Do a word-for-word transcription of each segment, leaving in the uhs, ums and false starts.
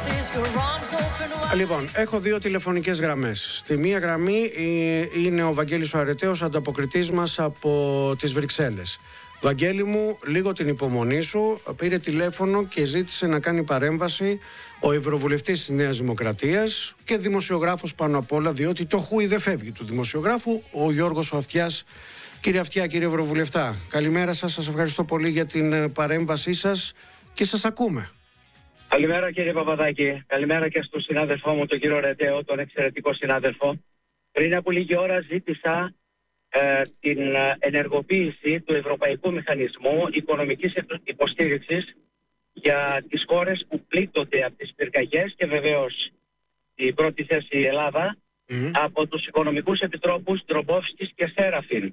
Λοιπόν, έχω δύο τηλεφωνικές γραμμές. Στη μία γραμμή είναι ο Βαγγέλης ο Αρετέος, ανταποκριτής μας από τις Βρυξέλλες. Βαγγέλη μου, λίγο την υπομονή σου. Πήρε τηλέφωνο και ζήτησε να κάνει παρέμβαση ο Ευρωβουλευτής της Νέας Δημοκρατίας και δημοσιογράφος πάνω απ' όλα, διότι το χούι δεν φεύγει του δημοσιογράφου, ο Γιώργος ο Αυτιάς. Κύριε Αυτιά, κύριε Ευρωβουλευτά, καλημέρα σας. Σας ευχαριστώ πολύ για την παρέμβασή σας και σας ακούμε. Καλημέρα κύριε Παπαδάκη. Καλημέρα και στον συνάδελφό μου, τον κύριο Ρετέο, τον εξαιρετικό συνάδελφο. Πριν από λίγη ώρα ζήτησα ε, την ενεργοποίηση του Ευρωπαϊκού Μηχανισμού Οικονομικής Υποστήριξης για τις χώρες που πλήττονται από τις πυρκαγιές και βεβαίως η πρώτη θέση η Ελλάδα mm. από τους οικονομικούς επιτρόπους Ντρομπόφσκης και Σέραφιν.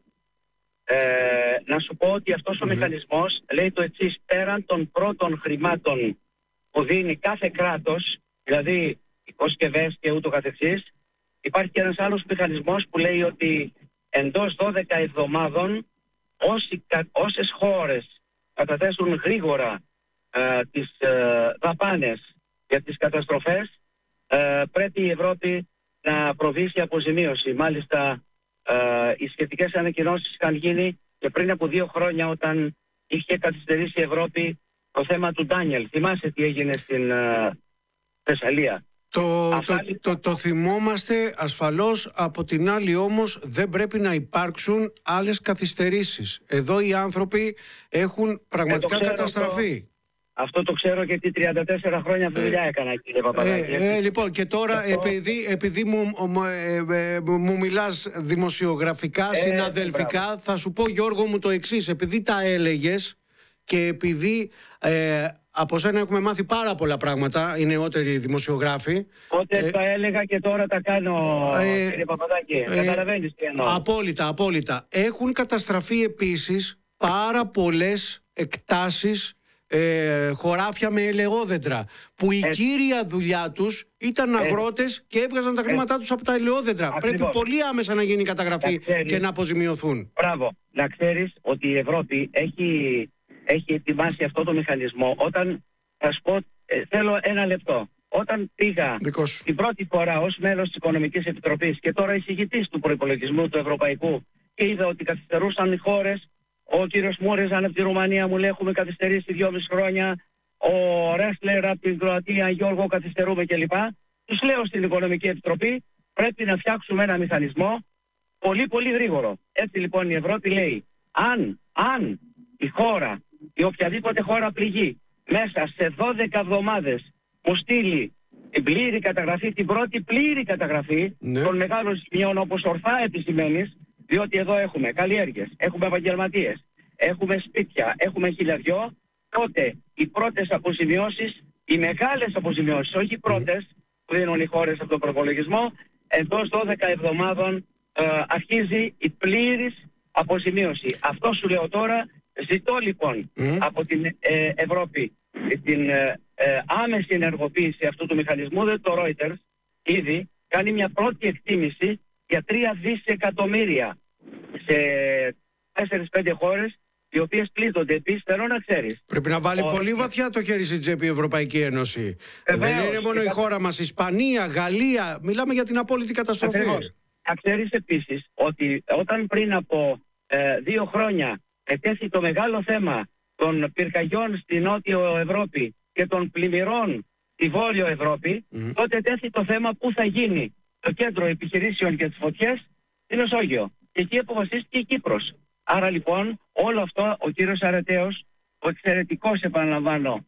Ε, να σου πω ότι αυτός ο mm. μηχανισμός λέει το εξής: πέραν των πρώτων χρημάτων που δίνει κάθε κράτος, δηλαδή υποσκευές και ούτω καθεξής, υπάρχει και ένας άλλος μηχανισμός που λέει ότι εντός δώδεκα εβδομάδων όσοι, όσες χώρες καταθέσουν γρήγορα ε, τις ε, δαπάνες για τις καταστροφές, ε, πρέπει η Ευρώπη να προβεί σε αποζημίωση. Μάλιστα ε, οι σχετικές ανακοινώσεις είχαν γίνει και πριν από δύο χρόνια, όταν είχε καθυστερήσει η Ευρώπη το θέμα του Ντάνιελ. Θυμάσαι τι έγινε στην uh, Θεσσαλία. Το, το, το, το θυμόμαστε ασφαλώς. Από την άλλη όμως δεν πρέπει να υπάρξουν άλλες καθυστερήσεις. Εδώ οι άνθρωποι έχουν πραγματικά ε, καταστραφεί. Το, αυτό το ξέρω, γιατί τριάντα τέσσερα χρόνια δουλειά ε, έκανα, κύριε Παπαδάκη. Ε, ε, λοιπόν, και τώρα αυτό... επειδή, επειδή μου, ε, ε, μου μιλάς δημοσιογραφικά, ε, συναδελφικά, ε, θα σου πω, Γιώργο μου, το εξής. Επειδή τα έλεγες και επειδή ε, από σένα έχουμε μάθει πάρα πολλά πράγματα, οι νεότεροι δημοσιογράφοι. Πότε ε, τα έλεγα και τώρα τα κάνω, ε, κύριε Παπαδάκη. Ε, Καταλαβαίνεις τι εννοώ. Απόλυτα, απόλυτα. Έχουν καταστραφεί επίσης πάρα πολλές εκτάσεις, ε, χωράφια με ελαιόδεντρα, που η ε, κύρια δουλειά τους ήταν αγρότες ε, και έβγαζαν τα χρήματά ε, τους από τα ελαιόδεντρα. Ακριβώς. Πρέπει πολύ άμεσα να γίνει καταγραφή να και να αποζημιωθούν. Μπράβο. Να ξέρεις ότι η Ευρώπη έχει... έχει ετοιμάσει αυτό το μηχανισμό. Όταν, θα σου πω, ε, θέλω ένα λεπτό. Όταν πήγα την πρώτη φορά ως μέλος της Οικονομικής Επιτροπής και τώρα εισηγητής του προϋπολογισμού του Ευρωπαϊκού και είδα ότι καθυστερούσαν οι χώρες, ο κύριος Μούρεζαν από τη Ρουμανία μου λέει έχουμε καθυστερήσει δυόμιση χρόνια, ο Ρέσλερ από την Κροατία, Γιώργο, καθυστερούμε κλπ. Τους λέω στην Οικονομική Επιτροπή πρέπει να φτιάξουμε ένα μηχανισμό πολύ πολύ γρήγορο. Έτσι λοιπόν η Ευρώπη λέει αν, αν η χώρα, η οποιαδήποτε χώρα πληγεί, μέσα σε δώδεκα εβδομάδες μου στείλει την πλήρη καταγραφή, την πρώτη πλήρη καταγραφή ναι. των μεγάλων ζημιών, όπως ορθά επισημαίνεις, διότι εδώ έχουμε καλλιέργειες, έχουμε επαγγελματίες, έχουμε σπίτια, έχουμε χιλιαδιό, τότε οι πρώτες αποζημιώσεις, οι μεγάλες αποζημιώσεις, όχι οι πρώτες που δίνουν οι χώρες από τον προπολογισμό, εντός δώδεκα εβδομάδων ε, αρχίζει η πλήρης αποζημίωση. Αυτό σου λέω τώρα. Ζητώ λοιπόν mm. από την ε, Ευρώπη την ε, ε, άμεση ενεργοποίηση αυτού του μηχανισμού. Δεν το Reuters ήδη κάνει μια πρώτη εκτίμηση για τρία δισεκατομμύρια σε τέσσερις πέντε χώρες οι οποίες πλήττονται. Επίσης θέλω να ξέρεις, πρέπει να βάλει ο... πολύ βαθιά το χέρι στην τσέπη η Ευρωπαϊκή Ένωση. Βεβαίως, δεν είναι μόνο η χώρα μας, Ισπανία, Γαλλία, μιλάμε για την απόλυτη καταστροφή. Ακριβώς. Να ξέρεις επίσης ότι όταν πριν από ε, δύο χρόνια ετέθη το μεγάλο θέμα των πυρκαγιών στη Νότιο Ευρώπη και των πλημμυρών στη Βόρειο Ευρώπη, mm. τότε ετέθη το θέμα πού θα γίνει το κέντρο επιχειρήσεων για τις φωτιές στη Μεσόγειο. Και εκεί αποφασίστηκε η Κύπρος. Άρα λοιπόν όλο αυτό ο κύριος Αρετέος, ο εξαιρετικός επαναλαμβάνω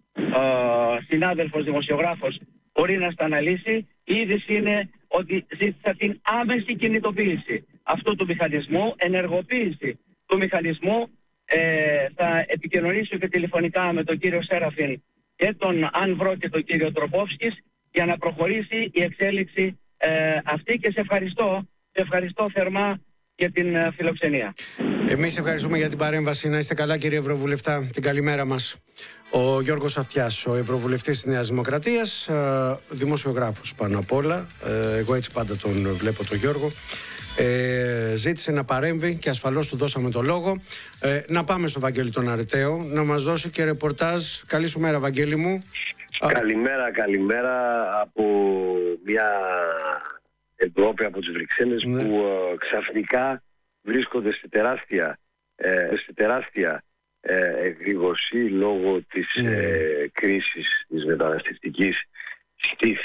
ο συνάδελφος δημοσιογράφος, μπορεί να στα αναλύσει. Η είδηση είναι ότι ζήτησα την άμεση κινητοποίηση αυτού του μηχανισμού, ενεργοποίηση του μηχανισμού. Ε, θα επικοινωνήσω και τηλεφωνικά με τον κύριο Σέραφιν και τον αν βρω και τον κύριο Ντρομπόφσκης για να προχωρήσει η εξέλιξη ε, αυτή και σε ευχαριστώ, σε ευχαριστώ θερμά για την ε, φιλοξενία. Εμείς ευχαριστούμε για την παρέμβαση. Να είστε καλά κύριε Ευρωβουλευτά. Την καλημέρα μας. Ο Γιώργος Αυτιάς, ο Ευρωβουλευτής της Νέας Δημοκρατίας, ε, δημοσιογράφος πάνω απ' όλα. Ε, εγώ έτσι πάντα τον βλέπω τον Γιώργο. ε, ζήτησε να παρέμβει και ασφαλώς του δώσαμε το λόγο. Ε, να πάμε στο Βαγγέλη τον Αρεταίο, να μας δώσει και ρεπορτάζ. Καλή σου μέρα, Βαγγέλη μου. Καλημέρα, καλημέρα από μια Ευρώπη, από τις Βρυξέλλες, ναι, που ε, ξαφνικά βρίσκονται στη τεράστια, ε, στη τεράστια ε, εγρήγορση λόγω της ναι. ε, κρίσης της μεταναστευτικής στη